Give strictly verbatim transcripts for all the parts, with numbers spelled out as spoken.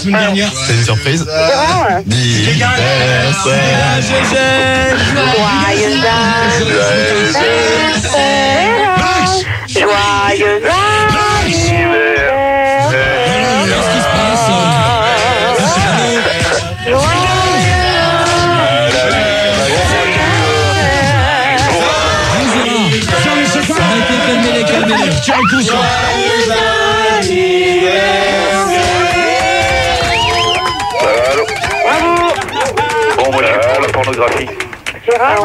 semaine dernière. C'est une surprise. Gérard. D'anniversaire. Joyeux anniversaire. Joyeux anniversaire. Qu'est-ce qui se passe? Arrêtez, calmez-les, calmez-les. Tiens, tous, là. Bon, moi, je suis pour la pornographie. Gérard.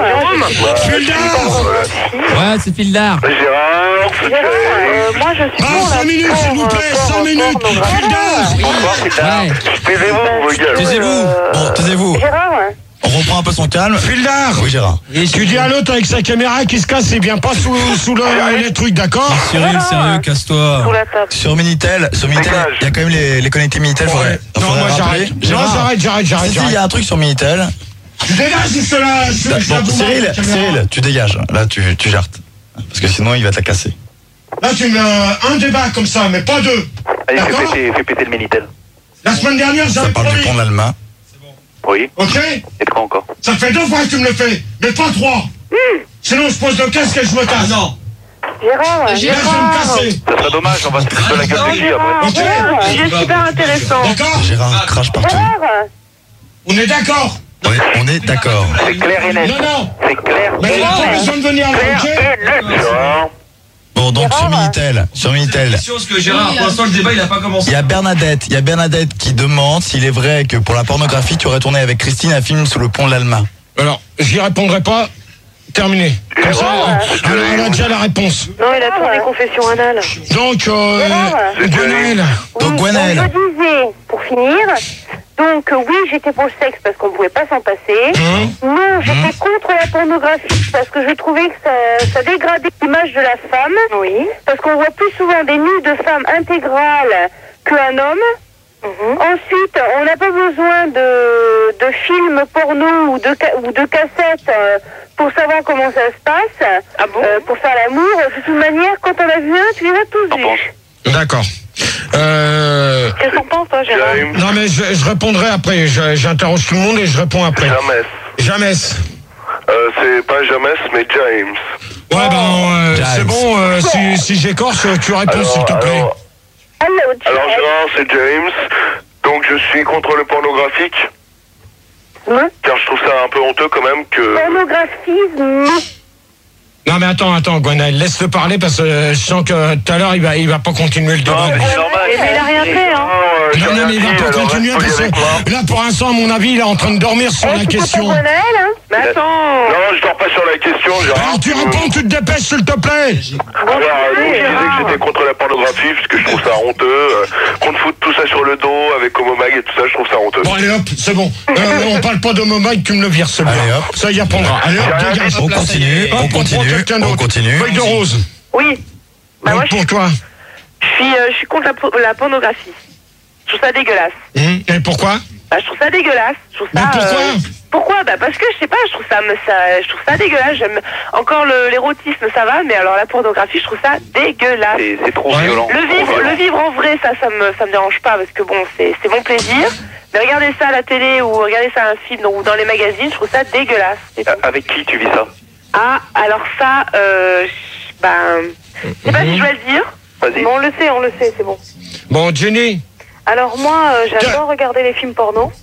Ouais, c'est Fildar. Gérard, Gérard, euh, moi je suis Ah, pour cinq la minutes, s'il vous plaît, cinq minutes. Fildar. bonsoir, c'est tard. Ouais. Taisez-vous, vos gueules. Taisez-vous. Bon, taisez-vous. Gérard. On reprend un peu son calme. Fildar. Oui, Gérard. Tu dis à l'autre avec sa caméra qui se casse, il vient pas sous, sous le, les trucs, d'accord? Cyril, sérieux, casse-toi. Sous la table. Sur Minitel, sur Minitel, il y a quand même les, les connectés Minitel. Faudrait, Non, faudrait moi rappeler. j'arrête. Non, Gérard. j'arrête, j'arrête, j'arrête. Si, si, il y a un truc sur Minitel. Tu dégages juste là. je- je- je- Bon, je- Cyril, la caméra. Cyril, tu dégages. Là, tu, tu jartes. Parce que sinon, il va te la casser. Là, tu mets euh, un débat comme ça, mais pas deux. Allez, fais D'accord. péter, fais péter le Minitel. La semaine dernière, Ça j'avais parle du promis. pont de l'Allemagne. Oui. Ok? Et de quoi encore? Ça fait deux fois que tu me le fais, mais pas trois. Sinon, je pose le casque et je me casse. non. Gérard. Là, je vais me casser. Ça serait dommage, on va se foutre de la gueule de Guy après. Ok? C'est super intéressant. D'accord? Gérard crache partout. Gérard. On est d'accord? On est, on est d'accord. C'est clair et net. Non, non. C'est clair Mais il n'y a pas besoin de venir là, Clair ok? et net. Gérard. Bon, donc sur Minitel, sur Minitel, Parce que Gérard, pour l'instant, le débat, il a pas il commencé. y a Bernadette, il y a Bernadette qui demande s'il est vrai que pour la pornographie, tu aurais tourné avec Christine un film sous le pont de l'Allemagne. Alors, j'y répondrai pas. Terminé. Comme ça, Gérard. elle, elle a déjà la réponse. Non, il a tourné confession anale. Donc, euh, Gérard. Gwenaël. Donc, Oui, Gwenaël. donc je disais, pour finir, donc euh, oui, j'étais pour le sexe parce qu'on ne pouvait pas s'en passer. Hein? Non, j'étais contre la pornographie parce que je trouvais que ça, ça dégradait l'image de la femme. Oui. Parce qu'on voit plus souvent des nus de femmes intégrales qu'un homme. Ensuite, on n'a pas besoin de, de films porno ou de, ca- ou de cassettes euh, pour savoir comment ça se passe, euh, pour faire l'amour. De toute manière, quand on a vu un, tu les as tous vus. D'accord. Euh, Qu'est-ce qu'on pense, toi, Gérard? James. non, mais je, je répondrai après. Je- J'interroge tout le monde et je réponds après. Jamais. Jamais. Euh, c'est pas Jamais, mais James. Ouais, ben, euh, James. c'est bon. euh, si si j'écorche, tu réponds, s'il te plaît. alors, Allô, alors Gérard, c'est James. Donc je suis contre le pornographique. Hein? Car je trouve ça un peu honteux quand même que... Pornographisme. Non, mais attends, attends, Gwenaël, laisse-le parler parce que euh, je sens que tout à l'heure, il va, il va pas continuer le débat. Non, mais c'est normal. Mais il a rien fait, hein. Euh, j'ai Non, non, rien mais il va dit, pas alors continuer reste parce poli avec moi. que là, pour l'instant, à mon avis, il est en train de dormir sur Eh, la tu peux question. pas Gwenaël, hein? Mais attends. Non, je dors pas sur la question, Gérard. Alors, tu réponds, tu te dépêches, s'il te plaît. Voilà, donc je disais que j'étais contre la pornographie parce que je trouve ça honteux. euh, qu'on te foute tout ça sur le dos avec Homomag et tout ça, je trouve ça honteux. Bon, allez, hop, c'est bon. Euh, on parle pas de Momag, tu me le vires, c'est bon. Allez, hop. Ça y apprendra. Allez, hop, dégage. On continue, Hop, on prend continue, quelqu'un on d'autre. continue. Feuille de rose. Oui. Bah Donc, moi, je, pour toi. je suis, euh, je suis contre la, po- la pornographie. Je trouve ça dégueulasse. Hum, Et pourquoi? Bah, je trouve ça dégueulasse. Je trouve ça. Mais pourquoi euh, pourquoi Bah parce que je sais pas. Je trouve ça, me- ça, je trouve ça dégueulasse. J'aime encore le- l'érotisme, ça va, mais alors la pornographie, je trouve ça dégueulasse. C'est c'est trop Ouais. violent. Le Trop vivre, violent. le vivre en vrai, ça, ça me, ça me dérange pas parce que bon, c'est, c'est mon plaisir. Mais regarder ça à la télé ou regarder ça à un film ou dans les magazines, je trouve ça dégueulasse. c'est tout. Euh, Avec qui tu vis ça? Ah, alors ça, euh, je- ben, je sais pas si je dois le dire. Vas-y. Bon, on le sait, on le sait, c'est bon. Bon, Jenny. Alors moi, euh, j'adore regarder les films porno.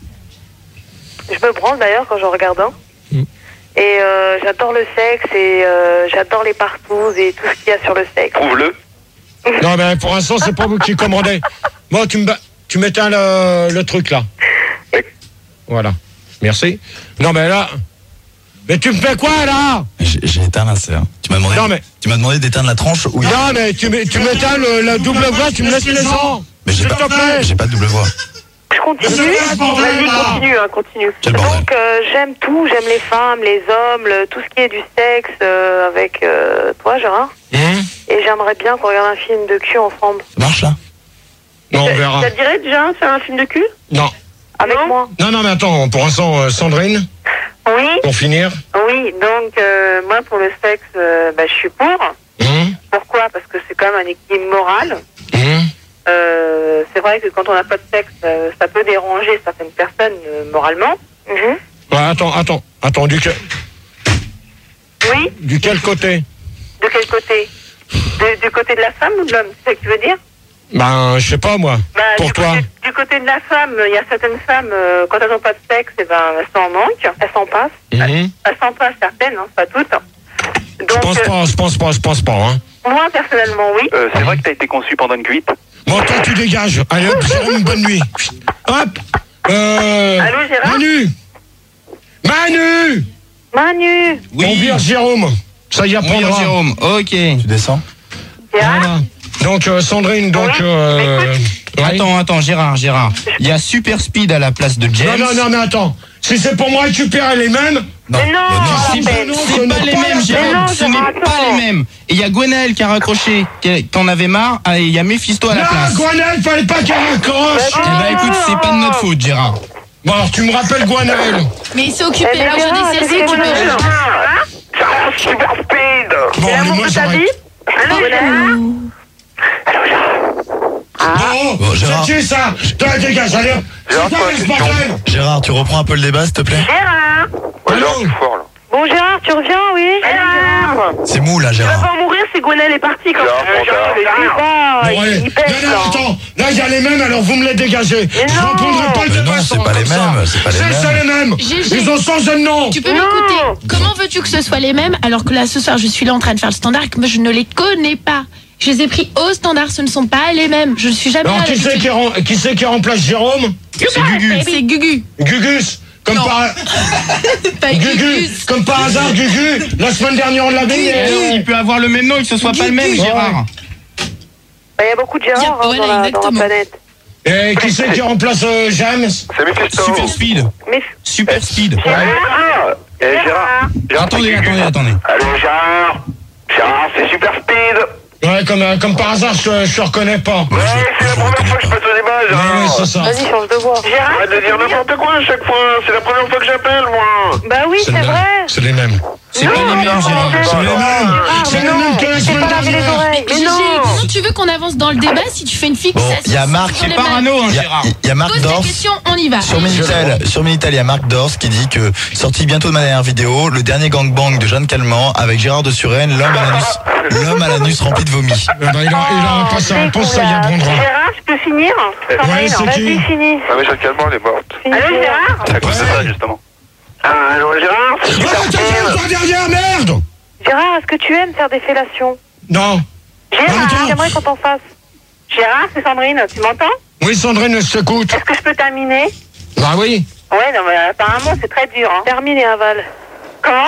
Je me branle d'ailleurs quand j'en regarde un. Mm. Et euh, j'adore le sexe et euh, j'adore les partous et tout ce qu'il y a sur le sexe. Prouve-le. Non, mais pour l'instant, c'est pas vous qui commandez. Bon, tu me ba- tu m'éteins le, le truc là. Voilà. Merci. Non, mais là. Mais tu me fais quoi là? J'ai j'ai éteint la serre. Tu m'as demandé, Non, mais- tu m'as demandé d'éteindre la tranche ou Non, mais tu m'é- tu m'éteins le, la double voix, tu me laisses les sons. Mais j'ai S'il pas, te plaît. j'ai pas de double voix. Je continue. Vas-y, continue, hein, continue. Quel bordel. Donc euh, j'aime tout, j'aime les femmes, les hommes, le- tout ce qui est du sexe euh, avec euh, toi, Gérard. Hum Et j'aimerais bien qu'on regarde un film de cul ensemble. Ça marche là? Non, on verra. Ça te dirait déjà de faire un film de cul? Non. Avec Non. moi. Non, non, mais attends, pour l'instant, euh, Sandrine, Oui, pour finir. oui. Donc euh, moi pour le sexe, euh, bah, je suis pour. Hum Pourquoi? Parce que c'est quand même un équilibre moral. Hum euh, c'est vrai que quand on n'a pas de sexe, euh, ça peut déranger certaines personnes euh, moralement. Mm-hmm. Ouais, attends, attends, attends, du, que... Oui. du quel côté? De quel côté? de, Du côté de la femme ou de l'homme, c'est ça que tu veux dire? Ben, je sais pas, moi. Bah, Pour du toi. Côté, du côté de la femme, il y a certaines femmes, euh, quand elles n'ont pas de sexe, eh ben, elles s'en manquent, elles s'en passent. Mm-hmm. Elles, elles s'en passent certaines, hein, pas toutes. Donc, je pense euh, pas, je pense pas, je pense pas, hein. Moi, personnellement, oui. Euh, c'est vrai que t'as été conçu pendant une cuite. Bon, toi, tu dégages. Allez, hop, Jérôme, bonne nuit. Hop. Euh... Allô, Gérard? Manu. Manu. Manu. Oui. On vire Jérôme. Ça y apprendra. Oui, Jérôme, ok. Tu descends. Gérard? Voilà. Donc, euh, Sandrine, donc... Oui. Euh... Ouais. Attends, attends, Gérard, Gérard. Il y a Super Speed à la place de James. Non, non, non, mais attends. Si c'est pour moi récupérer les mêmes... Non. Mais non, C'est pas, Raphaël. c'est pas les mêmes, Jérôme. non, Ce Gérard, n'est pas attends. les mêmes. Et il y a Gwenaël qui a raccroché. qui- T'en avais marre. Ah, et il y a Mephisto à la Non, place. Gwenaël, fallait pas qu'elle raccroche. Eh ben écoute, c'est pas de notre faute, Gérard. Bon, alors, tu me rappelles Gwenaël. Mais il s'est occupé, Eh ben, là, Gérard, aujourd'hui, c'est c'est occupé. Gérard. Gérard, super speed. Bon, C'est mais l'amour moi, de ta j'aurais... vie? Allô, Gérard? Bon, Bon, Gérard. c'est qui ça? Toi, dégage, allez. C'est Gérard, quoi quoi, ce question bordel? Gérard, tu reprends un peu le débat, s'il te plaît. Gérard? Ouais, Allô Gérard, tu es fort, là. Bon, Gérard, tu reviens, oui? Gérard? C'est mou, là, Tu vas Gérard. pas mourir si Gwenaël est parti quand Gérard, même. bon, Gérard. Je sais pas, Bon, il- allez. il pèse, Non, non, là. attends. Là, il y a les mêmes, alors vous me les dégagez. Mais Je non. reprendrai pas le Mais débat non, sans c'est pas les comme ça. mêmes, c'est pas les mêmes. C'est les mêmes. Gégé. Ils ont changé de nom. Tu peux Non. m'écouter. Comment veux-tu que ce soit les mêmes alors que là, ce soir, je suis là en train de faire le standard et que moi, je ne les connais pas. Je les ai pris au standard, ce ne sont pas les mêmes. Je ne suis jamais Alors, là. qui c'est d'habitude. qui, rem- qui c'est qui remplace Jérôme? C'est Gugu. C'est Gugu. Gugus. Comme Non. par... Pas Gugu. Gugus. Comme par hasard, Gugu. La semaine dernière, on l'avait mis. Eh, Il peut avoir le même nom et que ce soit pas le même, Gugu. Gérard. Bah, il y a beaucoup de Gérard Il y a- hein, voilà, dans, la, dans la exactement. planète. Et qui c'est qui remplace euh, James? C'est Mephisto. Super Speed. Mais Super Speed. Gérard? Eh, Gérard. Gérard, Attendez, c'est attendez, Gugu. attendez. Allô, Gérard. Gérard, c'est super speed. Ouais, comme, euh, comme par hasard, je, je te reconnais pas. Ouais, c'est la première fois que je passe au débat, Ouais, Gérard. ouais, c'est ça. Vas-y, change de voix. Gérard? Arrête de dire n'importe quoi à chaque fois. C'est la première fois que j'appelle, moi. Bah oui, c'est le même. vrai. C'est les mêmes. C'est pas les mêmes, Gérard. C'est les mêmes. C'est les mêmes que la J'ai semaine pas lavé les dernière. oreilles. Mais Gégé, non. comment tu veux qu'on avance dans le débat si tu fais une fixation Bon, il y a Marc, sur les Parano, hein, Il y a, Gérard. il y a Marc Pose la Dors. question, on y va. Sur Minitel, sur Minitel, il y a Marc Dors qui dit que, sorti bientôt de ma dernière vidéo, le dernier gangbang de Jeanne Calment avec Gérard de Suresnes, l'homme à l'anus, l'homme à l'anus rempli de vomi. Eh ben, il, a, il aura pas sa réponse, ça y apprendra. Gérard, je peux finir? Ouais, c'est Vas-y, qui? finis. Ah, mais Jeanne Calment, elle est morte. Allô, Gérard? C'est à cause de ça, justement. Ah, allô, Gérard, c'est Oh, super t'as fait speed. la dernière, merde! Gérard, est-ce que tu aimes faire des fellations? Non. Gérard, Attends. j'aimerais qu'on t'en fasse. Gérard, c'est Sandrine, tu m'entends? Oui, Sandrine, je t'écoute. Est-ce que je peux terminer? Bah oui. Ouais, non, mais apparemment, c'est très dur. Hein. Termine et aval. Comment?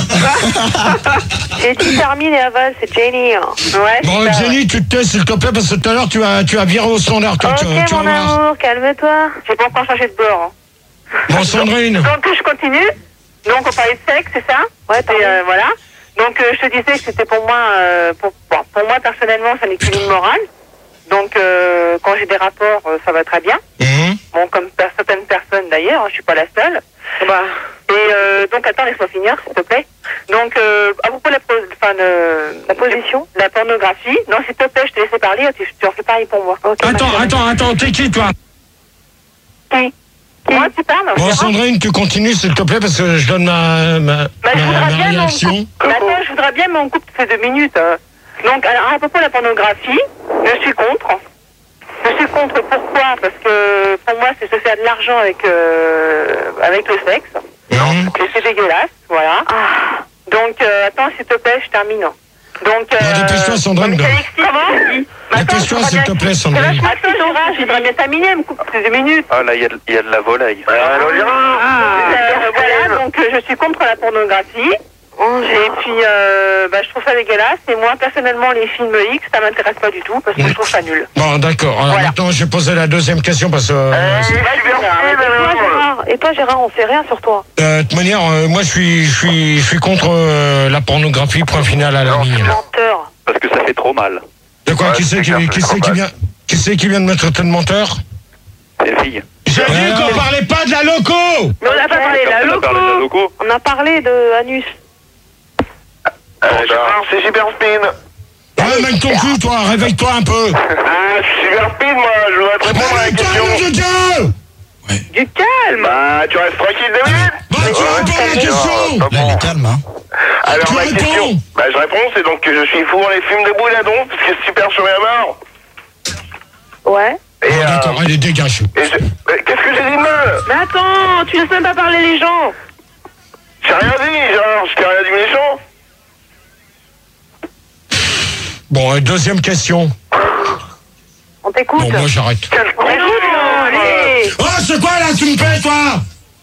J'ai dit termine et aval, c'est Jenny. Hein. Ouais, Bon, c'est ça, Jenny, tu te tais, s'il te plaît, parce que tout à l'heure, tu as, tu as viré au standard. Tu, ouais. tu, Ok, tu vas mon voir. amour, calme-toi. J'ai pas encore changé de bord. Hein. Bon, Sandrine. Donc, je continue. Donc, on parlait de sexe, c'est ça? Ouais, et, euh, voilà. Donc, euh, je te disais que c'était pour moi, euh, pour, bon, pour moi, personnellement, ça n'est qu'une morale. Donc, euh, quand j'ai des rapports, euh, ça va très bien. Mhm. Bon, comme per- certaines personnes d'ailleurs, hein, je suis pas la seule. Bah. Et euh, donc, attends, laisse-moi finir, s'il te plaît. Donc, euh, à propos de la, pos- enfin, de, la position, de la pornographie, non, s'il te plaît, je te laisse parler, tu, tu en fais pareil pour moi. Okay, Attends, attends, attends, t'es qui, toi? Qui? Moi, tu parles? Bon, Gérard? Sandrine, tu continues, s'il te plaît, parce que je donne ma, ma, Bah, je ma, voudrais ma bien, mais on réaction. coupe. Mais attends, je voudrais bien, mais on coupe ces deux minutes. hein. Donc, alors, à propos de la pornographie, je suis contre. Je suis contre, pourquoi? Parce que pour moi, c'est se faire de l'argent avec, euh, avec le sexe. Mhm. Et c'est dégueulasse, voilà. Donc, euh, attends, s'il te plaît, je termine. Donc, euh... Bon, dépêche-toi, Sandrine. donc, Alexis, comment? Dépêche-toi, s'il te plaît, Sandrine. Attends, Gérard, je voudrais bien terminer, elle me coupe ces deux minutes. Ah, là, il y, a de- il y a de la volaille. Allô, Gérard. Euh, voilà, donc euh, je suis contre la pornographie. Et puis, euh, bah, je trouve ça dégueulasse. Et moi, personnellement, les films X, ça m'intéresse pas du tout parce que je trouve ça nul. Bon, d'accord. Alors Voilà. maintenant, je vais poser la deuxième question parce que... euh, Et toi, Gérard, et toi, Gérard, on sait rien sur toi. Euh, de toute manière, euh, moi, je suis, je suis, je suis contre euh, la pornographie, point final à la ligne. Menteur. Parce que ça fait trop mal. De quoi? Ouais, Qui c'est c'est qui, clair, qui, c'est c'est qui normal. vient, qui c'est qui vient de me traiter de menteur? C'est une fille. J'ai dit Ouais. qu'on parlait pas de la loco! Mais on n'a pas parlé de la On a parlé de la loco. loco. On a parlé de Anus. Euh, Gérard, c'est super speed. Ouais, mène ton cul, toi, réveille-toi un peu. Ah, je suis super speed, moi, je voudrais te répondre à la question. Réveille-toi, de Dieu. Du calme. Bah, tu restes tranquille deux minutes. Bah, tu réponds à la question. Là, il est calme, hein. Alors, Tu ma réponds. question, bah, je réponds, c'est donc que je suis fou dans les films de Bouladon, parce que c'est super sur la mort. Ouais. Et, Bon, euh, d'accord, allez, dégage. et je- mais qu'est-ce que j'ai dit de mal? Mais attends, tu laisses même pas parler les gens. J'ai rien dit, genre, je t'ai rien dit méchant. Bon, euh, deuxième question. On t'écoute. Bon, moi, j'arrête. On t'écoute, allez. Oh, c'est quoi, là, tu me paies, toi?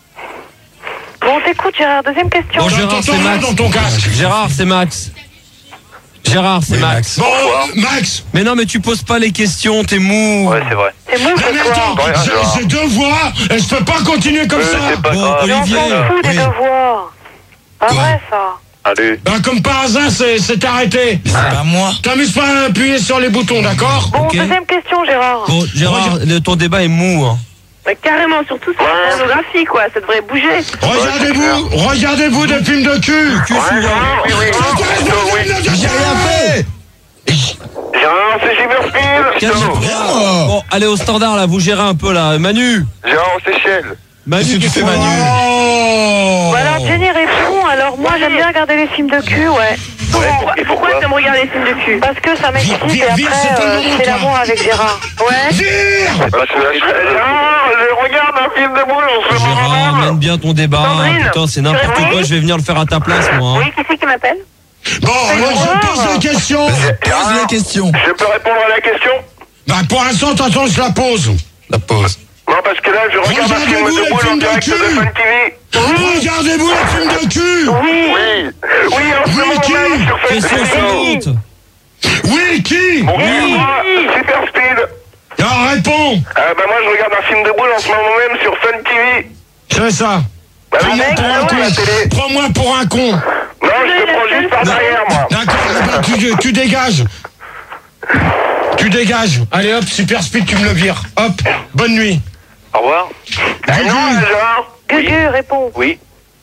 Bon, on t'écoute, Gérard. Deuxième question. Bon, Gérard, T'entends c'est rien Max. dans ton casque. Gérard, c'est Max. Gérard, c'est Oui, Max. Bon, euh, Max. Mais non, mais tu poses pas les questions, t'es mou. Ouais, c'est vrai. C'est mou, Non, c'est mais quoi? attends, Rien, j'ai- Gérard. j'ai deux voix et je peux pas continuer comme Euh, ça. c'est pas Bon, grave. Mais on Olivier. s'en fout des oui. devoirs. Pas Quoi vrai, ça. Allez. Bah, comme par hasard, c'est c'est arrêté. C'est pas moi. T'amuses pas à appuyer sur les boutons, d'accord? Bon, Ok. deuxième question, Gérard. Bon, Gérard, le- ton débat est mou. Hein. Mais carrément, surtout sur la pornographie, quoi. Ça devrait bouger. Regardez-vous, regardez-vous des films de cul. Cul Ouais, souvent. Gérard, oui, oui. Oh, oui. J'ai rien fait. Gérard, c'est super speed. Quel- Plutôt. Rien. Bon, allez au standard là, vous gérez un peu là. Manu. Gérard, aux Seychelles. Manu, Qu'est-ce que tu qu'est-ce fais, que- Manu? Oh. Bon, alors, Jenny répond. Alors, moi, j'aime bien regarder les films de cul, ouais. Pourquoi, et pourquoi t'aimes regarder les films de cul? Parce que ça m'excite Vire, et vire, après, c'est pas le euh, moment, c'est toi. l'amour avec Gérard. Ouais. Vire. Parce que Gérard, je regarde un film de boule, on se Gérard, marre mène bien ton débat. Sandrine, Putain, c'est n'importe tu réponds? quoi, je vais venir le faire à ta place, moi. hein. Oui, qui c'est qui m'appelle? Bon, alors je pose la question. Pose la question. Je peux répondre à la question? Bah, pour l'instant, t'attends, je la pose. La pause. Non, parce que là, je regarde un film Regardez-vous de les boule en films de direct de cul. Fun T V. Regardez-vous les films de cul. Oui. Oui. Oui, en ce Oui, moment qui même sur Fun Question T V. suivante. Oui, qui? Bon, moi, super speed. Alors, réponds. Ah, bah, moi, je regarde un film de boule en ce moment même sur Fun T V. C'est ça. Bah, oui, Prends-moi mec, pour un ah ouais, la con. télé. Prends-moi pour un con. Non, je te prends juste par derrière, moi. D'accord, eh ben, tu, tu dégages. Tu dégages. Allez hop, super speed, tu me le vires. Hop, bonne nuit. Au revoir. Ah non, Gugu. Gérard. Gugu, réponds. Oui.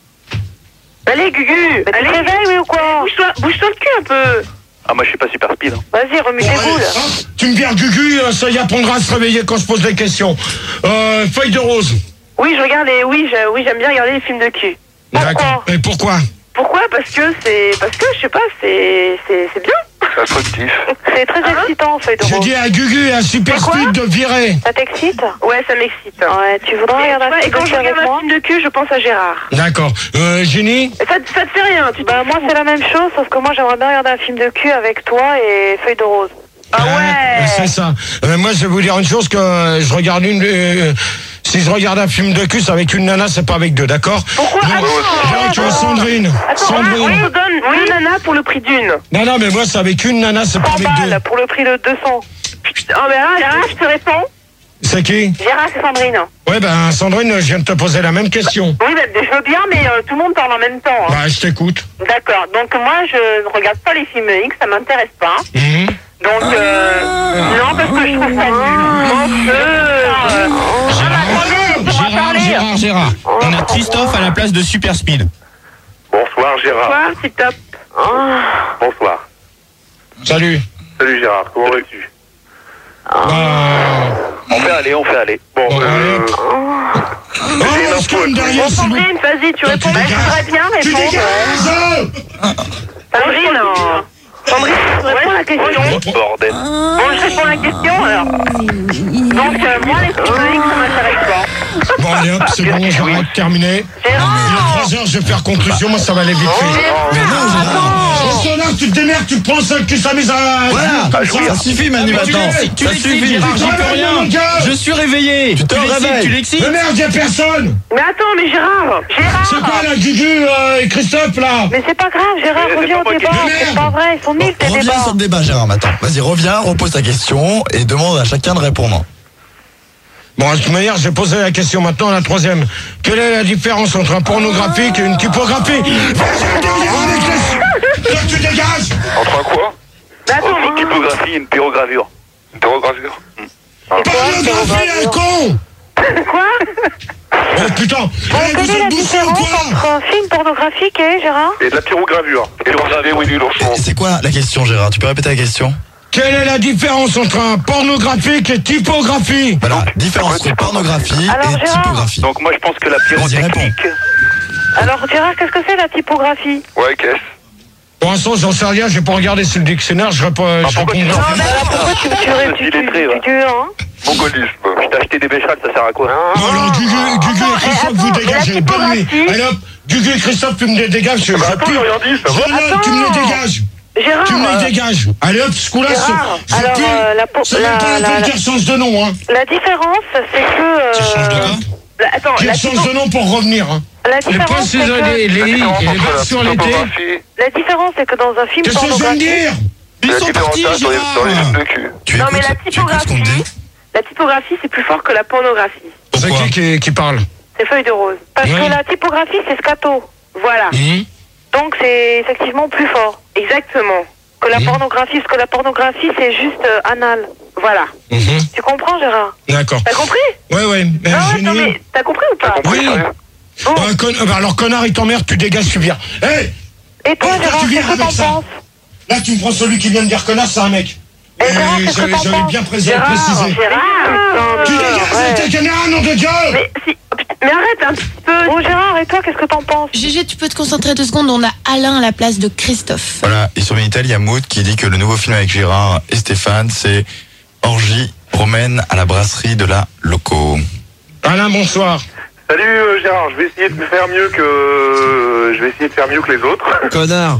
Allez, Gugu. Allez, tu te réveilles, oui, ou quoi? Bouge-toi, bouge-toi le cul un peu. Ah, moi, je suis pas super speed. Hein. Vas-y, remue Bon, tes allez, boules. hop, tu me vires Gugu, euh, ça y apprendra à se réveiller quand je pose des questions. Euh, feuille de rose. Oui, je regarde les... Oui, je- oui, j'aime bien regarder les films de cul. Pourquoi? D'accord. Et pourquoi? Pourquoi? Parce que c'est... Parce que, je sais pas, c'est... C'est c'est bien. C'est instructif. C'est très excitant, feuille de J'ai rose. dit à Gugu et à super C'est quoi? speed de virer. Ça t'excite? Ouais, ça m'excite. Ouais, tu voudrais regarder un Et film quand de je cul avec regarde un moi? film de cul, je pense à Gérard. D'accord. Euh, Génie? Ça, te- ça te fait rien, tu Bah, moi, c'est la même chose, sauf que moi, j'aimerais bien regarder un film de cul avec toi et feuille de rose. Ah Ouais, ouais. C'est ça. Euh, moi, je vais vous dire une chose que euh, je regarde une. euh, si je regarde un film de cul, c'est avec une nana, c'est pas avec deux, d'accord? Pourquoi? Donc, Attends, donc, euh, Sandrine. Attends, on Sandrine. nous donne deux nanas pour le prix d'une. Non, non, mais moi, c'est avec une nana, c'est pas cent avec deux. balles pour le prix de deux cents. Oh, mais là, Gérard, je te réponds. C'est qui? Gérard, c'est Sandrine. Ouais, ben, Sandrine, je viens de te poser la même question. Oui, bah, je veux bien, mais euh, tout le monde parle en même temps. hein. Bah, je t'écoute. D'accord. Donc, moi, je ne regarde pas les films X, ça m'intéresse pas. Mhm. Donc, euh, non, parce que je trouve ça nul. Mon euh, Gérard, Gérard, parler. Gérard, Gérard. On a Christophe à la place de Super Speed. Bonsoir Gérard. Bonsoir, c'est top. Bonsoir. Salut. Salut Gérard, comment vas-tu? Bah, On fait aller, on fait aller. Bon, Bon, euh, allez. j'ai une Oh, on se info. calme derrière, Bon, s'il vous plaît. Sandrine, vas-y, tu Toi, réponds. tu Bah, je dégages. voudrais bien Tu répondre. dégages! Sandrine, non. Sandrine, tu réponds à la question. Bordel. Bon, je réponds à la question, alors. Donc, euh, moi, les films X, ça m'intéresse pas. Bon, allez hop, c'est bon, j'arrête, terminé. Il y a Gérard! trois heures, je vais faire conclusion, moi, ça va aller vite fait. Mais non, Gérard. Au standard, tu te démerdes, tu te prends ça, tu s'amuses à... Voilà. comme Ça suffit, Manu, Tu maintenant. l'excites, tu Ça l'excites, suffit. Gérard, j'y peux rien. Mon gars. Je suis réveillé. Tu te l'excites, réveilles. tu l'excites. Mais merde, y'a personne! Mais attends, mais Gérard! C'est Gérard! quoi, là, Gugu euh, et Christophe, là? Mais c'est pas grave, Gérard, Mais c'est reviens pas au moi qui débat. ai dit C'est merde. pas vrai, ils sont nuls tes Reviens débats. sur le débat, Gérard, maintenant. Vas-y, reviens, repose ta question et demande à chacun de répondre. Bon, de toute manière, j'ai posé la question maintenant, la troisième. Quelle est la différence entre un pornographique et une typographie? Vas-y, derrière avec les... Toi, tu dégages! Entre un quoi? Mais attends, Entre une mais... typographie et une pyrogravure. Une pyrogravure? Pornographie, un con! Quoi? Oh putain! Bon, Eh, quelle vous est la êtes bouffés ou différence quoi? entre un film pornographique, eh, Gérard? Et de la pyrogravure. Et le gravé, oui, du l'ourson. C'est quoi la question, Gérard? Tu peux répéter la question? Quelle est la différence entre un pornographique et typographie? Voilà, différence entre pornographie Alors, et Gérard typographie. Donc moi je pense que la pyrotechnique... Alors, Gérard, qu'est-ce que c'est la typographie? Ouais, qu'est-ce? Pour l'instant, j'en sais rien, j'ai pas regardé sur le dictionnaire, je réponds. Ah, je pourquoi réponds tu- non. Non, mais alors, pourquoi tu, tu, tu, tu, tu, tu, tu, hein? Mongolisme. Je t'ai acheté des béchades, ça sert à quoi? Non, alors, Gugu, Gugu et Christophe, vous attends, dégagez. la Bonne nuit. typographie. Allez hop, Gugu et Christophe, tu me les dégages. Je, Bah, je attends, pue. j'ai rien dit, ça va. Je note, tu me les dégages. Gérard, Tu me euh, les dégages. Allez hop, ce coup-là, Gérard, c'est. alors, pue. euh, la po- C'est la- même pas la la- peine la- qu'il change de nom, hein. la différence, c'est que... Euh, Tu changes de quoi? la- Attends, Qu'il la, change typo- de nom pour revenir, hein. la Les différence, points, c'est c'est que... les, les i et les barres sur l'été. La différence, c'est que dans un film Qu'est-ce que je viens de pornographique... dire? Ils La sont différence partis, là, sur les, sur les Gérard. lignes de cul. Tu Non, écoutes, mais la tu écoutes ce qu'on te typographie, dit? la typographie, c'est plus fort que la pornographie. C'est Pourquoi? qui, qui qui parle? C'est feuille de rose. Parce Ouais. que la typographie, c'est scato. Voilà. Mhm. Donc, c'est effectivement plus fort. Exactement. Que la Mhm. pornographie, parce que la pornographie, c'est juste euh, anal. Voilà. Mhm. Tu comprends, Gérard? D'accord. T'as compris? Ouais, ouais. Mais Ah ouais, non, génie. mais t'as compris ou pas? Oui. Bon. Euh, con- euh, bah, alors, connard, il t'emmerde, tu dégages, tu viens. Hé! Et toi, Pourquoi Gérard, tu viens qu'est-ce que avec t'en ça? penses? Là, tu me prends celui qui vient de dire connard, c'est un mec. Et Euh, Gérard, qu'est-ce que J'avais t'en j'avais penses? bien présé- Gérard, précisé. Gérard, Tu putain, dégages ouais. avec ta caméra, nom de Dieu! Mais, si, oh, putain, mais arrête un petit peu. Bon, Gérard, et toi, qu'est-ce que t'en penses? Gégé, tu peux te concentrer deux secondes, on a Alain à la place de Christophe. Voilà, et sur Minitel, il y a Mood qui dit que le nouveau film avec Gérard et Stéphane, c'est Orgie promène à la brasserie de la Loco. Alain, bonsoir. Salut euh, Gérard, je vais essayer de faire mieux que euh, je vais essayer de faire mieux que les autres. Connard.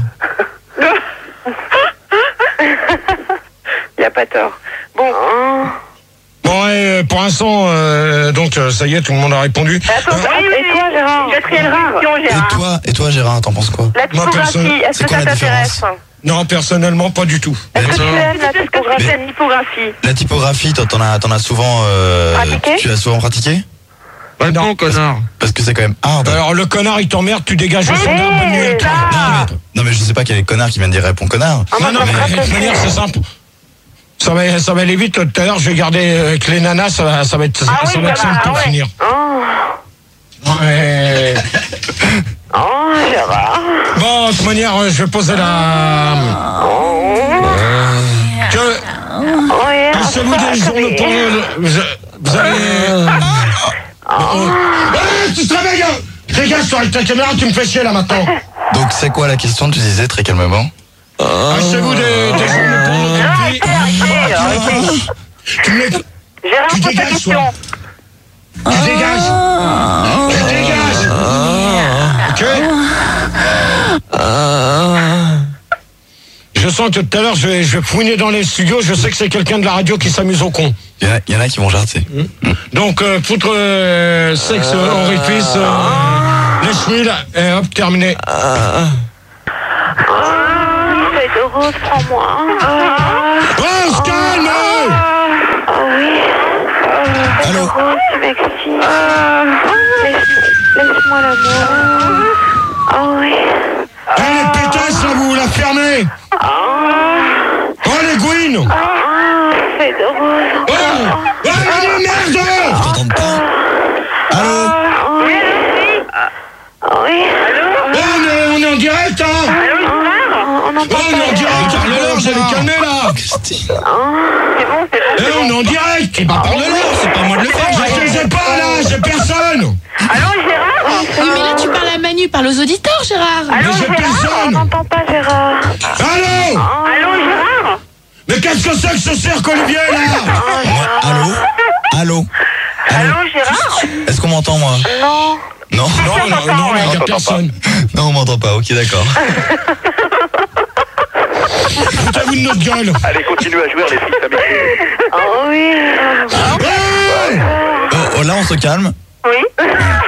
Y a pas tort. Bon. Bon, et, euh, pour l'instant, euh, donc, euh, ça y est, tout le monde a répondu. Attends, Euh, et toi, Gérard? Quatrième question, Et Gérard. toi, et toi Gérard, t'en penses quoi? La Moi, personne- typographie, est-ce c'est que quoi ça la t'intéresse? différence non, personnellement, pas du tout. Est-ce que tu D'accord. aimes la Qu'est-ce que typographie? c'est la typographie? La typographie, toi, t'en as, t'en as souvent, euh, Pratiqué tu l'as souvent pratiqué? Bah non, connard. Parce que c'est quand même hard. Alors, le connard, il t'emmerde, tu dégages le Hey, standard, bonne nuit à toi. là. Non, mais, non, mais je sais pas quel est le connard qui vient de dire répond connard. Ah, moi, Non, non, ça me mais gratte de le toute manière, cœur. c'est simple. Ça va, ça va aller vite. Tout à l'heure, je vais garder euh, avec les nanas, ça va, ça va être, Ah ça oui, va être ça simple va, pour ah ouais. finir. Oh, Ouais. oh, Gérard. Bon, de toute manière, euh, je vais poser la. Que, Oh, yeah. que ce vous des journaux pour le- vous, vous allez. Oh. Ouais, tu te réveilles, hein. Dégage, toi, avec ta caméra, tu me fais chier là maintenant. Donc, c'est quoi la question? Tu disais très calmement. Achetez-vous des, des journaux pornographiques. Tu me les. Gérard, Tu pose ta dégages, question. toi. Tu dégages. Tu dégages. Ok. Je sens que tout à l'heure, je vais, je vais fouiner dans les studios. Je sais que c'est quelqu'un de la radio qui s'amuse au con. Il y, en a- il y en a qui vont jarter. Donc, euh, foutre euh, sexe, euh, orifice, euh, les cheveux, et hop, terminé. Feuille de rose, prends-moi. Oh, on se calme! Oh oui. Allô? Rose, tu m'excites. Laisse- Laisse-moi l'amour. Oh oui. Eh, les pétasses, là, vous la fermez! Oh, les gouines! Oh, feuille de rose. Oh! Oh, mais merde! Je t'entends pas. Allô? Oh oui. Oh oui. Oh, on est, on est en direct, hein! Oh, on entend Oh, on est en pas. direct, parle-leur, j'allais calmer, là! Christine. C'est bon, c'est bon. Eh, on est en direct! Eh ben, parle-leur, c'est pas moi de le faire. Je les ai pas, là, j'ai personne! Allô, Gérard? Oui, mais là, tu parles à Manu, parle aux auditeurs, Gérard. Mais j'ai On personne! n'entend pas, Gérard. Allô! Allô, Gérard? Mais qu'est-ce que c'est que ce cirque, Olivier, là? Moi, allô? Allô? Allô, Gérard? Est-ce qu'on m'entend, moi? Non. Non? Non, non, non, il n'y a personne. Non, on m'entend pas. Ok, d'accord. Foutez-vous de notre gueule! Allez, continue à jouer, les filles, ça m'écrit. Oh oui. Oh! Oh, oh, là, on se calme. Oui.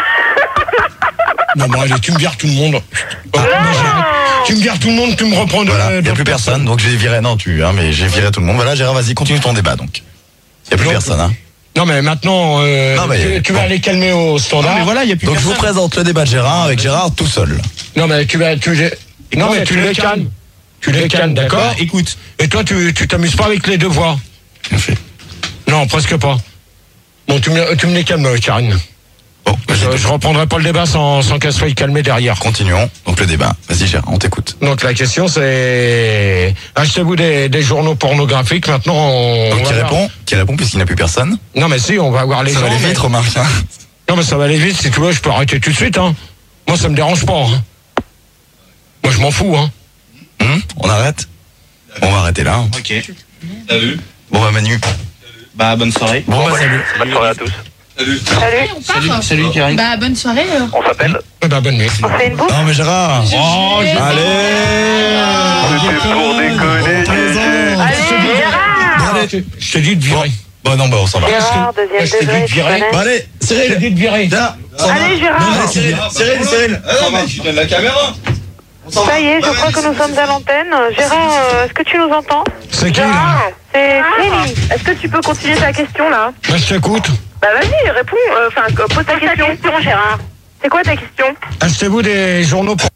Non, bon, allez, tu me vires tout le monde. Oh, moi, j'ai- tu me vires tout le monde, tu me reprends de. Voilà, il n'y a de plus personne, donc j'ai viré. Non, tu, hein, mais j'ai viré tout le monde. Voilà, Gérard, vas-y, continue ton débat, donc. Il n'y a plus Non. personne, hein. Non, mais maintenant, euh, Non, mais- tu, tu vas bon. aller calmer au standard. Non, mais voilà, il y a plus Donc, je vous personne. présente le débat de Gérard avec Gérard tout seul. Non, mais tu vas. Tu les... Non, mais tu les calmes. Tu les calmes, d'accord? Bah, écoute, Et toi, tu tu t'amuses pas avec les devoirs? Bien fait. Non, presque pas. Bon, tu me, tu me les calmes, Karine. Bon, je, je reprendrai pas le débat sans, sans qu'elle soit calmée derrière. Continuons. Donc le débat. Vas-y, Gérard, on t'écoute. Donc la question c'est achetez-vous des, des journaux pornographiques. Maintenant on. Donc on qui va répond voir. Qui répond puisqu'il n'y a plus personne. Non mais si, on va voir les Ça gens. va aller vite, mais... remarque. Hein. Non mais ça va aller vite. Si tu veux, je peux arrêter tout de suite. Hein. Moi ça me dérange pas. Hein. Moi je m'en fous. Hein. Hum, on arrête. On va arrêter là. Ok. Salut. Bon bah Manu. Bah, bonne soirée. Bon bah salut. Bonne soirée à tous. Salut. Salut. On part. Salut, salut, Karine. Bah, bonne soirée. alors. On s'appelle Eh ben, bonne nuit. On fait une bouffe. Non mais Gérard. Oh, Allez. C'était pour déconner, Gégé. Allez, Gérard. Allez. Je t'ai dit de virer. Bon non bah on s'en va. Gérard, deuxième Je t'ai dit degré, de tu virer. connais. Bon allez, Je t'ai Cyril. dit de virer. Viens. on s'en va. Allez, Gérard. Non, allez, Cyril, Cyril, Cyril. Ah non, mais tu donnes la caméra. On s'en va. Ça y est, je crois que nous sommes à l'antenne. Gérard, euh, est-ce que tu nous entends? C'est qui là? Gérard, c'est Kelly. Est-ce que tu peux continuer ta question là? Moi je t'écoute. Bah vas-y, réponds. Enfin, euh, pose ta question. question, Gérard. C'est quoi ta question? Achetez-vous des journaux pour...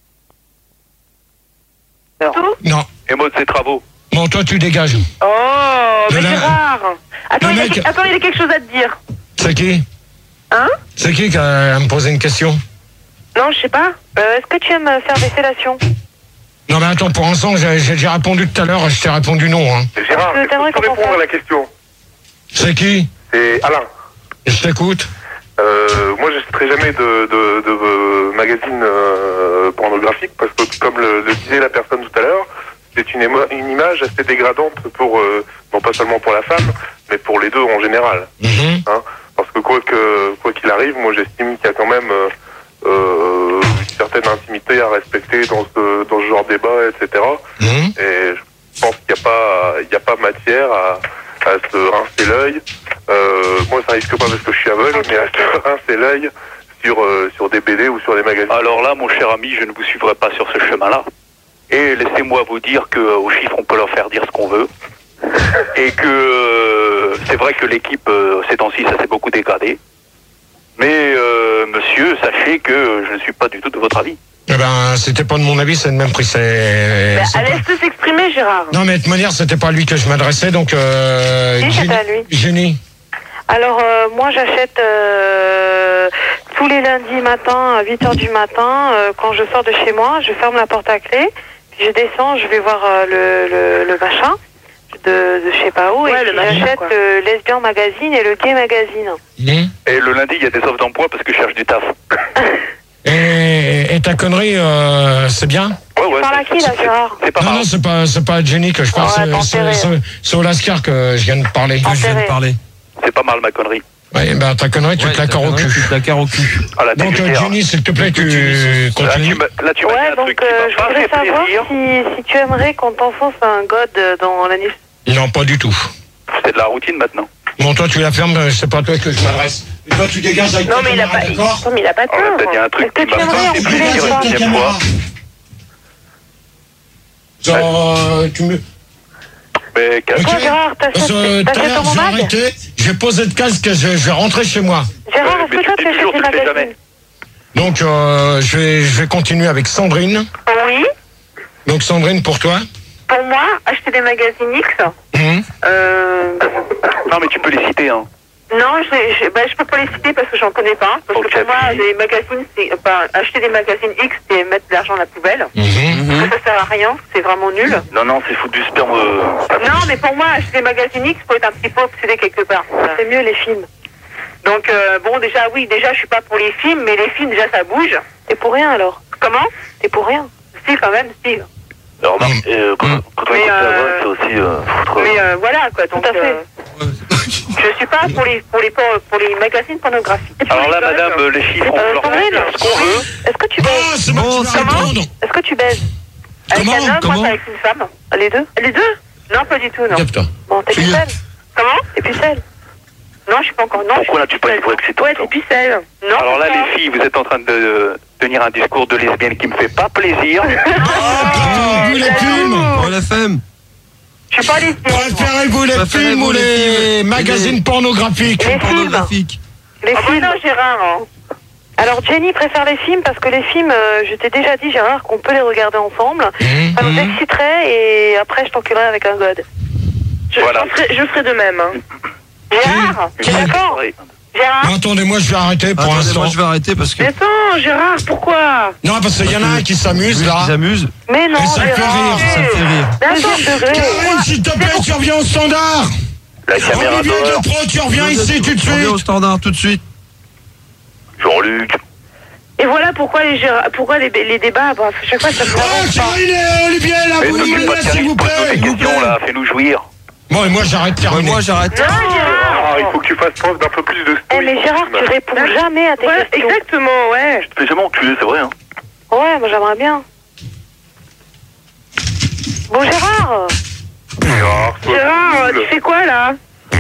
Tout? Non. Et moi de ses travaux. Bon, toi tu dégages. Oh, De mais la- Gérard. Attends, Le il a, mec- attends, il a quelque chose à te dire. C'est qui? Hein? C'est qui qui a me posé une question? Non, je sais pas. Euh, est-ce que tu aimes faire des fellations? Non mais attends, pour l'instant j'ai j'ai déjà répondu tout à l'heure, je t'ai répondu non. Hein. Gérard, Je est-ce que t'aimerais tu peux qu'on répondre fasse. à la question? C'est qui? C'est Alain. Je t'écoute. Euh, moi, je ne citerai jamais de, de, de, de magazine euh, pornographique parce que, comme le, le disait la personne tout à l'heure, c'est une, émo- une image assez dégradante pour, euh, non pas seulement pour la femme, mais pour les deux en général. Mhm. Hein, parce que quoi que quoi qu'il arrive, moi, j'estime qu'il y a quand même euh, euh, une certaine intimité à respecter dans ce dans ce genre de débat, et cetera. Mhm. Et je pense qu'il n'y a pas il y a pas matière à, à se rincer l'œil. Euh, moi, ça risque pas parce que je suis aveugle, mais à se rincer l'œil sur euh, sur des B D ou sur des magazines. Alors là, mon cher ami, je ne vous suivrai pas sur ce chemin-là. Et laissez-moi vous dire qu'aux chiffres, on peut leur faire dire ce qu'on veut. Et que euh, c'est vrai que l'équipe, euh, ces temps-ci, ça s'est beaucoup dégradé. Mais, euh, monsieur, sachez que je ne suis pas du tout de votre avis. Eh ben, c'était pas de mon avis, c'est le même prix. C'est. Bah, c'est pas- laisse-le s'exprimer, Gérard. Non mais de toute manière, c'était pas à lui que je m'adressais, donc. Euh, Si, c'était Jenny- à lui. Jenny. Alors, euh, moi, j'achète euh, tous les lundis matin, à huit heures du matin, euh, quand je sors de chez moi, je ferme la porte à clé, puis je descends, je vais voir euh, le, le, le machin de, de je sais pas où, Ouais, et le puis machin, j'achète quoi. le Lesbian Magazine et le Gay Magazine. Mhm. Et le lundi, il y a des offres d'emploi parce que je cherche du taf. Et, et ta connerie, euh, c'est bien? Ouais, ouais. Parle à qui, là, c'est- Gérard? C'est pas Non, mal. non, c'est pas, c'est pas à Jenny que je parle, Ouais, c'est- t'es c'est- enterré. c'est c'est au Lascar que je viens de parler. Que je viens de Enterré. parler. C'est pas mal, ma connerie. Ouais, ben ta connerie, tu te la carres au cul. Tu te la carres au cul. Ah, là, t'es Donc, euh, vulgaire. Jenny, s'il te plaît, tu Là, tu continues. m'as là, tu m'as dit Ouais, un truc donc qui euh, m'a je pas voudrais fait savoir plaisir. si, si tu aimerais qu'on t'enfonce un god dans l'anus. Non, pas du tout. C'est de la routine maintenant. Bon, toi, tu la fermes, c'est pas à toi que je m'adresse. Et toi, tu dégages avec Non, ta mais il a caméra, pas. d'accord? Non, mais il a pas On a peut-être dit tort. un truc Est-ce que qui tu m'a aimerais pas fait enculer plaisir une une femme? deuxième fois. Genre, euh, tu me... Mais Ok. Toi, Gérard, t'achètes Euh, tout à t'achètes l'heure, ton je vais mag? arrêter, je vais poser le casque, je, je vais rentrer chez moi. Gérard, Ouais, est-ce mais que tu toi, dis tu achètes toujours, des tu le fais magazines? Donc, euh, je, vais, je vais continuer avec Sandrine. Oui. Donc, Sandrine, pour toi. Pour moi, acheter des magazines X. Mhm. Euh, non, mais tu peux les citer, hein. non, je, je, bah, je peux pas les citer parce que j'en connais pas. Parce Ok. que pour moi, les magazines, c'est, enfin, acheter des magazines X, c'est mettre de l'argent à la poubelle. Mhm. Parce que ça sert à rien, c'est vraiment nul. Non, non, c'est foutre du sperme. euh, Non, mais pour moi, acheter des magazines X, faut être un petit peu obsédé quelque part. C'est mieux les films. Donc, euh, bon, déjà, oui, déjà, je suis pas pour les films, mais les films, déjà, ça bouge. T'es pour rien alors? Comment? T'es pour rien. Si, quand même, si. Alors, non, euh, quand, Mm. quand on Mais, écoute la euh, voix, c'est aussi euh, foutre. Mais euh, voilà, quoi. Donc, Tout à fait. euh, je suis pas pour les, pour les, pour, pour les magazines pornographiques. Alors là, madame, euh, les chiffres, on Euh, peut leur faire Sandrine, dire ce qu'on veut. est-ce que tu Ah, baises? c'est moi qui vais répondre. Est-ce que tu baises? Avec Comment un homme, Comment moi, c'est avec une femme. Les deux? Les deux? Non, pas du tout, non. Capte-toi. Bon, t'es Tu- pucelle? Comment? T'es pucelle? Non, je suis pas encore. Non, Pourquoi je là, tu suis peux pas pucelle. être excitant? Ouais, t'es pucelle. Non. Alors là, pourquoi? les filles, vous êtes en train de euh, tenir un discours de lesbienne qui me fait pas plaisir. Préférez-vous les films? Oh la femme. Je suis pas lesbienne. Préférez-vous les Préférez-vous films ou les les films magazines pornographiques? Les films. Pornographique. Les Ah bah films. non, Gérard. hein. Alors Jenny préfère les films parce que les films, euh, je t'ai déjà dit Gérard qu'on peut les regarder ensemble. Mhm. Ça nous exciterait et après je t'enculerai avec un god. Je, Voilà. je, ferai, je ferai de même. Hein. Gérard, T'es d'accord? Oui. Gérard. Non, attendez, moi je vais arrêter pour Attendez, l'instant. moi je vais arrêter parce que. Mais attends, Gérard, pourquoi? Non, parce qu'il y en a un qui s'amuse Oui, là. Qui s'amuse. Mais non, Et ça me fait Gérard. rire. Ça me fait rire. Mais attends, degré. Karine, s'il te plaît, tu reviens au standard. La caméra Olivier d'or. de Pro, tu reviens ici tout de On revient au suite. standard tout de suite. Jean-Luc. Et voilà pourquoi les, Gérard- pourquoi les, les débats, bah, à chaque fois ça me Oh, avance pas. Karine et Olivier, là, Mais vous ne nous fais pas de mettez, s'il vous pose-nous plaît. des S'il vous questions plaît. là, fais-nous jouir. Bon, et moi j'arrête Ouais, terminé. moi j'arrête. Non, Gérard. Ah, il faut que tu fasses preuve d'un peu plus de Eh, mais Gérard, tu réponds jamais à tes Ouais, questions. exactement, ouais. Tu te fais jamais enculer, c'est vrai, hein. Ouais, moi j'aimerais bien. Bon, Gérard. Gérard, sois Gérard, cool. tu fais quoi là?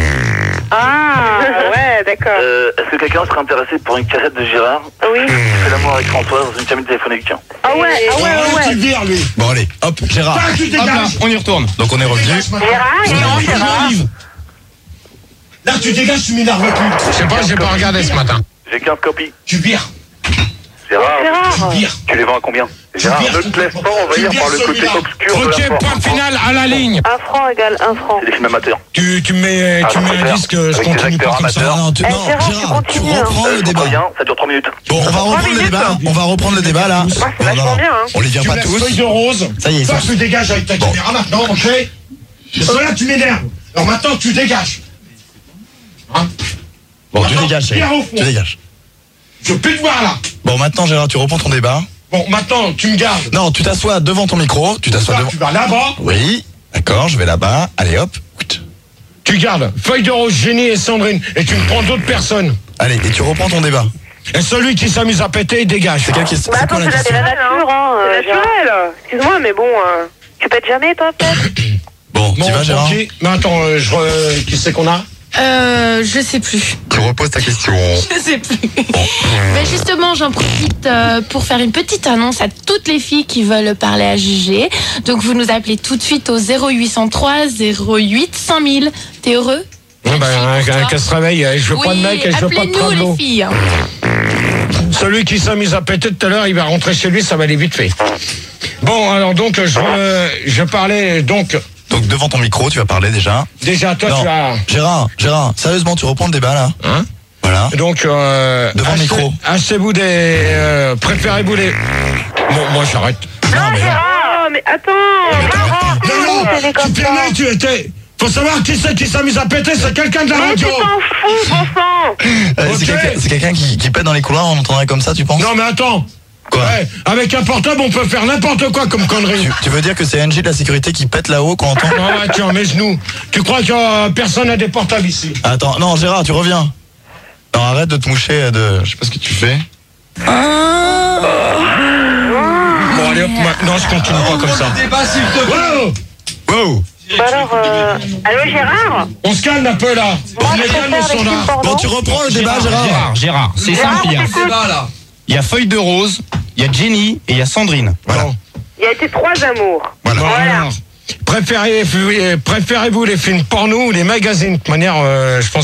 Ah, ouais, d'accord. Euh, est-ce que quelqu'un serait intéressé pour une cassette de Gérard Oui. qui fait l'amour avec Françoise dans une cabine téléphonique? Ah ouais, ah ouais, Ouais, ouais, tu ouais. vires, lui. Bon allez, hop, Gérard. Ah, tu Hop là, dégages. on y retourne. Donc on est revenu. Gérard, Je non, m'énerve, Gérard. j'arrive. Là, tu dégages, tu m'énerves plus. Je sais pas, j'ai pas regardé ce matin. J'ai quinze copies. Tu vires. Gérard, Gérard. Tu vires. tu les vends à combien? Gérard, ne te laisse pas envahir par le côté obscur de Ok, la point force. final, à la ligne. Un franc égale un franc. C'est des films amateurs. Tu, tu mets, Ah, tu non, mets faut un faire. disque, je Avec des continue pas acteurs comme ça. amateurs. Non, tu, Eh, non, Gérard, tu Gérard, tu continues, hein. reprends Euh, le je débat. reviens, ça dure trois minutes. Bon, on va reprendre le minutes. débat. On va reprendre le débat là. c'est Non, vachement non, bien, hein. on les vient Tu pas me laisses tous. feuille de rose. Ça y est, Toi, ça- tu dégages avec ta Bon. caméra maintenant, ok? Parce que là, tu m'énerves. Alors maintenant, tu dégages. Hein? Bon, tu Attends, dégages, viens au Gérard. fond. Tu dégages. Je veux plus te voir là. Bon, maintenant Gérard, tu reprends ton débat. Bon, maintenant, tu me gardes. Non, tu t'assois devant ton micro. Tu t'assois Toi, devant. tu vas là-bas. Oui, d'accord, je vais là-bas. Allez hop. Tu gardes feuille de rose, Génie et Sandrine. Et tu me prends d'autres personnes. Allez, et tu reprends ton débat. Et celui qui s'amuse à péter, il dégage. C'est quelle question? Bah C'est attends, quoi la c'est la, c'est question? la nature, hein. euh, C'est naturel. Excuse-moi, mais bon. euh, Tu pètes jamais, toi, peut-être? Bon, Bon, tu vas Gérard? ok. Mais attends, euh, je, re- qui c'est qu'on a? Euh, je sais plus. Tu reposes ta question. Je sais plus. Mais justement, j'en profite euh, pour faire une petite annonce à toutes les filles qui veulent parler à Gégé. Donc, vous nous appelez tout de suite au zéro huit cent trois zéro huit cinq mille. T'es heureux? Ah ben, un, un, qu'elle se réveille. Je veux Oui, pas de mec et je veux pas de appelez-nous prendre les l'eau. filles. hein. Celui qui s'amuse à péter tout à l'heure, il va rentrer chez lui, ça va aller vite fait. Bon, alors donc, je, euh, je parlais donc. Donc devant ton micro, tu vas parler déjà. Déjà, toi, Non, tu as. Gérard, Gérard, sérieusement, tu reprends le débat là. Hein? Voilà. Donc, euh, Devant le achetez- micro. Achetez-vous des. Euh, préférez-vous les. Bon, moi, j'arrête. Non, mais non. Oh, mais attends. Gérard, Non, non, c'est tu comme ça. permets, tu étais. Faut savoir qui c'est qui s'amuse à péter, c'est quelqu'un de la Mais tu radio. t'en fous, enfant. Euh, Ok. C'est quelqu'un c'est quelqu'un qui, qui pète dans les couloirs, on entendrait comme ça, tu penses? Non, mais attends. Quoi? Ouais, avec un portable, on peut faire n'importe quoi comme connerie. Tu, tu veux dire que c'est N G de la sécurité qui pète là-haut qu'on entend? Non, ouais, tiens, mes genoux. Tu crois que euh, personne n'a des portables ici? Attends, non, Gérard, tu reviens. Non, arrête de te moucher de. Je sais pas ce que tu fais. Bon, allez hop, maintenant, je continue pas comme ça. Débat, s'il te plaît. Wow! Wow! Bah alors, euh... allô, Gérard? On se calme un peu là. Moi, On je est calme préfère au les films standard. porno. Bon, tu reprends le débat, Gérard. Gérard, Gérard, c'est Gérard, simple. Il y a- on t'écoute. Débat là. il y a Feuille de Rose, il y a Jenny et il y a Sandrine. Voilà. Bon. Il y a été trois amours. Voilà. Bon, alors, préférez, préférez-vous les films porno ou les magazines? De toute manière, euh, je pense